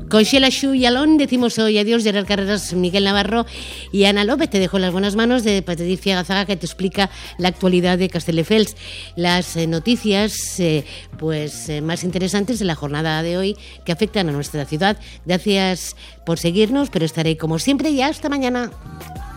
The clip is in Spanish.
Con Sheila Shu y Alon decimos hoy adiós, Gerard Carreras, Miguel Navarro y Ana López. Te dejo en las buenas manos de Patricia Gazaga, que te explica la actualidad de Castelldefels, las noticias más interesantes de la jornada de hoy que afectan a nuestra ciudad. Gracias por seguirnos, pero estaré como siempre y hasta mañana.